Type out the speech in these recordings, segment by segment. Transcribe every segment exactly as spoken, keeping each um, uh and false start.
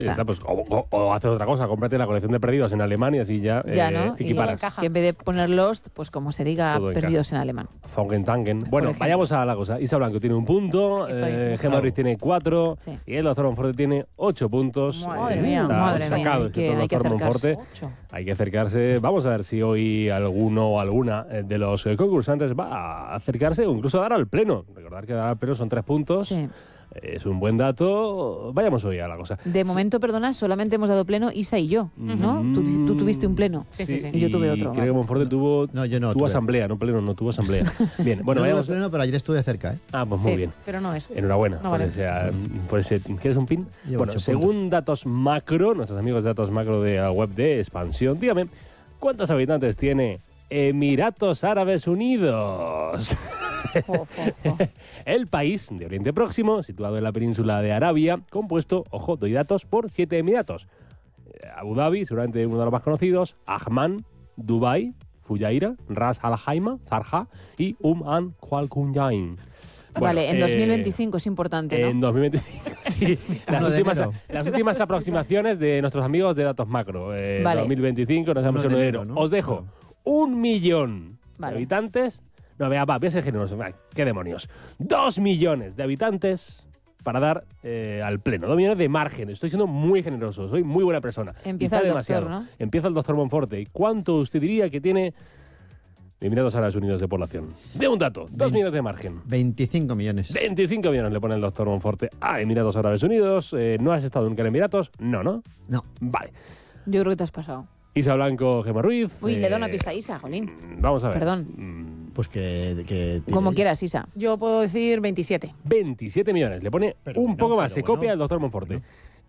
Está, pues, o, o, o haces otra cosa, cómprate la colección de perdidos en alemán y así ya, ya eh, ¿no? equiparas. Que en vez de poner Lost, pues como se diga, Todo perdidos encaja. en alemán. Fangen-Tangen. Bueno, vayamos a la cosa. Isa Blanco tiene un punto, eh, Gemma Ruiz tiene cuatro sí. y el doctor Monforte tiene ocho puntos. Madre eh, mía, está madre sacado mía. Hay este que, hay que doctor acercarse. Monforte. Hay que acercarse. Vamos a ver si hoy alguno o alguna de los concursantes va a acercarse o incluso a dar al pleno. Recordar que dar al pleno son tres puntos. Sí. Es un buen dato. Vayamos hoy a la cosa. De momento, perdona, solamente hemos dado pleno Isa y yo, ¿no? Mm. Tú, tú tuviste un pleno. Sí, sí, sí. Y yo tuve otro. Creo que Monforte tuvo, no, yo no, tuvo tuve. asamblea, no pleno, no tuvo asamblea. Bien, bueno, no vayamos. tuve pleno, pero ayer estuve cerca, ¿eh? Ah, pues muy Sí, bien. Pero no es. Enhorabuena No por, vale. ese, por ese... ¿Quieres un pin? Llevo Bueno, ocho según puntos. datos macro, nuestros amigos de datos macro de la web de Expansión, dígame, ¿cuántos habitantes tiene Emiratos Árabes Unidos? Oh, oh, oh. El país de Oriente Próximo, situado en la península de Arabia, compuesto, ojo, doy datos, por siete emiratos. Eh, Abu Dhabi, seguramente uno de los más conocidos, Ajman, Dubái, Fujairah, Ras Al Khaimah, Sharjah y Umm Al Quwain. Bueno, vale, en eh, dos mil veinticinco es importante, ¿no? En dos mil veinticinco, sí. Las uno de últimas, enero. las últimas aproximaciones de nuestros amigos de datos macro. Eh, Vale. dos mil veinticinco, nos hemos Uno de enero. enero, ¿no? Os dejo un millón Vale. de habitantes. No, vea, va, voy a ser generoso. Va, ¿qué demonios? Dos millones de habitantes para dar eh, al pleno. Dos millones de margen. Estoy siendo muy generoso. Soy muy buena persona. Empieza Quizá el demasiado. doctor, ¿no? Empieza el doctor Monforte. ¿Y cuánto usted diría que tiene Emiratos Árabes Unidos de población? De un dato. Dos Vein- millones de margen. veinticinco millones. veinticinco millones le pone el doctor Monforte a Emiratos Árabes Unidos. Eh, ¿No has estado nunca en Emiratos? No, ¿no? No. Vale. Yo creo que te has pasado. Isa Blanco, Gemma Ruiz. Uy, le da una eh, pista a Isa, jolín. Vamos a ver. Perdón. Mm, Pues que... que Como tire- quieras, Isa. Yo puedo decir veintisiete. veintisiete millones. Le pone Pero un bueno, poco más. pero Se bueno. copia el doctor Monforte.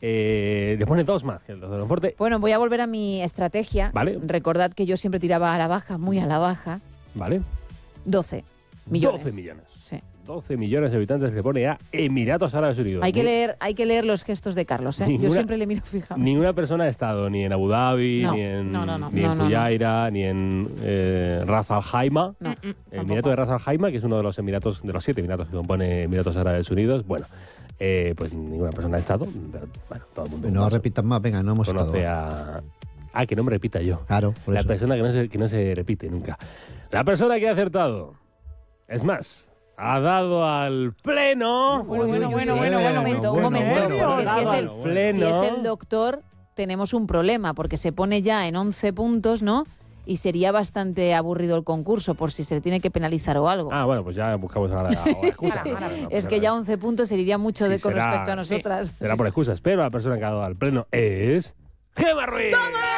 Eh, le pone dos más que el doctor Monforte. Bueno, voy a volver a mi estrategia. Vale. Recordad que yo siempre tiraba a la baja, muy a la baja. Vale. doce millones. doce millones. Sí. doce millones de habitantes le pone a Emiratos Árabes Unidos. Hay que, Ni- leer, hay que leer los gestos de Carlos, ¿eh? Ninguna- Yo siempre le miro fijamente. Ninguna persona ha estado ni en Abu Dhabi, No. ni en, No, no, no. ni No, en no, no. Fujairah, ni en eh, Ras Al Khaimah. No. El Emirato de Ras Al Khaimah, que es uno de los emiratos, de los siete emiratos que compone Emiratos Árabes Unidos. Bueno, eh, pues ninguna persona ha estado. Pero, bueno, todo el mundo No conoce- repitas más, venga, no hemos estado. conoce a... Ah, que no me repita yo. Claro, por La eso. persona que no, se, que no se repite nunca. La persona que ha acertado. Es más, ha dado al pleno. Bueno, bueno, bueno, Un bueno, bueno. momento, un bueno, momento. bueno, porque bueno, si, es el, bueno, bueno. si es el doctor, tenemos un problema, porque se pone ya en once puntos, ¿no? Y sería bastante aburrido el concurso, por si se le tiene que penalizar o algo. Ah, bueno, pues ya buscamos ahora la excusa. Ahora, ahora. No, no, es no, que no. ya once puntos se iría mucho de, Sí, con será- respecto a nosotras. Será por excusas, pero la persona que ha dado al pleno es... ¡Gemma Ruiz!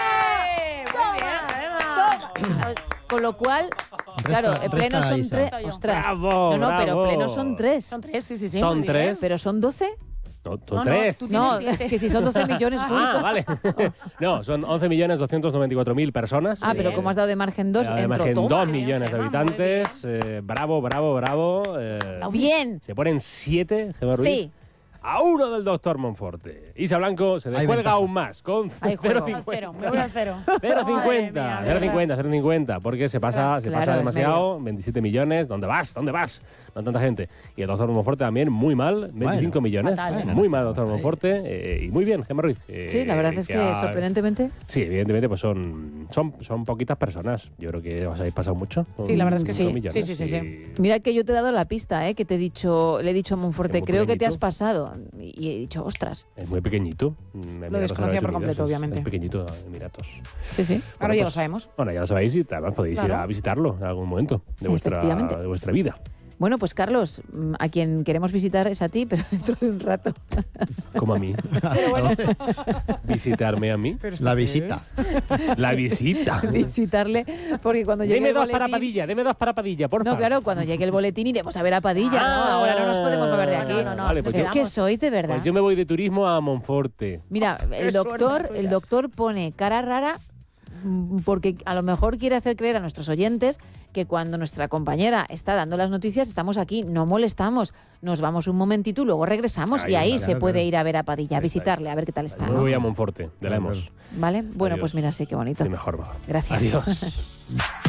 Con lo cual, claro, el pleno resta son Isa. tres. Yo. Ostras. Bravo, no, no, pero bravo. pleno son tres. Son tres, sí, sí, sí. Son muy bien. tres. Pero son doce. No, son No, no, tres. tú No, tienes siete. que si son doce millones justo. Ah, vale. No, son once millones doscientos noventa y cuatro mil personas. Ah, pero Eh, como has dado de margen dos, además entro. en Toma. dos bien, millones de Gemma, muy habitantes. Eh, bravo, bravo, bravo. eh, Bien. se ponen siete, Gemma Ruiz. Sí. A uno del doctor Monforte. Isa Blanco se Hay descuelga ventaja. aún más con Hay cero juego. Al cero, cincuenta. me voy al cero. cero Madre cincuenta, mía, cero cincuenta, cero cincuenta, porque se pasa, se Claro, pasa es demasiado, veintisiete millones, ¿dónde vas? ¿Dónde vas? No tanta gente. Y el doctor Monforte también muy mal, veinticinco Bueno, millones, fatal. muy mal el doctor Monforte, eh, y muy bien, Gemma Ruiz. eh, Sí, la verdad es que ha- sorprendentemente. Sí, evidentemente, pues son, son, son poquitas personas. Yo creo que os habéis pasado mucho. con Sí, la verdad es que cinco sí. millones, Sí, sí, sí, y- Mira que yo te he dado la pista, ¿eh? Que te he dicho, le he dicho a Monforte, Es muy creo que te pequeñito. has pasado. Y he dicho, ostras. Es muy pequeñito. Lo desconocía por completo, obviamente. Es pequeñito, Emiratos. Sí, sí. Ahora ya pues, lo sabemos. Bueno, ya lo sabéis y además podéis ir Claro. a visitarlo en algún momento de vuestra, Efectivamente. de vuestra vida. Bueno, pues Carlos, mm, a quien queremos visitar es a ti, pero dentro de un rato. Como a mí. Visitarme a mí. Pero esto La qué visita. La visita. Visitarle, porque cuando llegue Deme el dos boletín... para Padilla, deme dos para Padilla, por No, favor. claro, cuando llegue el boletín iremos a ver a Padilla. Ah, no, ahora no nos podemos mover de aquí. no, no, no, vale, pues es yo- que sois de verdad. Pues yo me voy de turismo a Monforte. Mira, el Qué suerte doctor, tuya. el doctor pone cara rara mm, porque a lo mejor quiere hacer creer a nuestros oyentes que cuando nuestra compañera está dando las noticias estamos aquí, no molestamos, nos vamos un momentito y luego regresamos Ahí y ahí está, se claro, puede claro. ir a ver a Padilla, a Ahí está. visitarle, a ver qué tal está. Me ¿no? voy a Monforte, de la Claro, hemos. ¿Vale? Bueno, Adiós. pues mira, sí, qué bonito. Sí, mejor va. Gracias. Adiós.